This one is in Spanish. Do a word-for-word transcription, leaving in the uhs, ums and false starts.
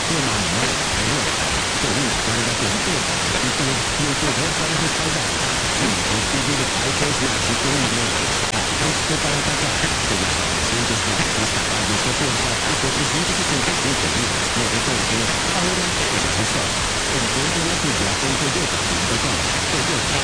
una nueva derrota, con una carga completa de títulos y el poder para respaldarla. Un despliegue de autos más disponibles, apuesto para atacar, con hasta trescientos veintiséis caballos de fuerza y cuatrocientos sesenta y cinco libras de retorque, ahora en stock. Encuentra la tuya en toyota punto com. Toyota